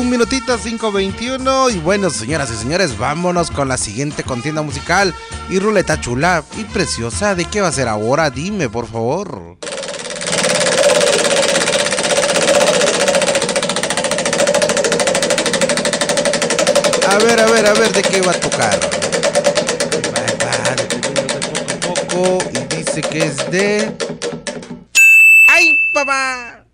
Un minutito, 5:21. Y bueno, señoras y señores, vámonos con la siguiente contienda musical. Y ruleta chula y preciosa, ¿de qué va a ser ahora? Dime, por favor. A ver, ¿de qué va a tocar? Va, de poco a poco. Y dice que es de... ¡Ay, papá!